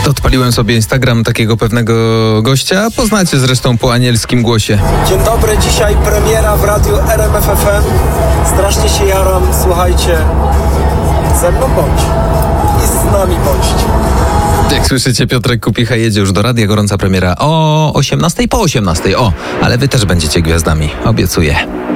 Odpaliłem sobie Instagram takiego pewnego gościa. Poznacie zresztą po anielskim głosie. Dzień dobry, dzisiaj premiera w radiu RMF FM. Strasznie się jaram, słuchajcie. Ze mną bądź. I z nami bądźcie. Jak słyszycie, Piotrek Kupicha jedzie już do radia. Gorąca premiera o 18:00, po 18:00. O, ale wy też będziecie gwiazdami, obiecuję.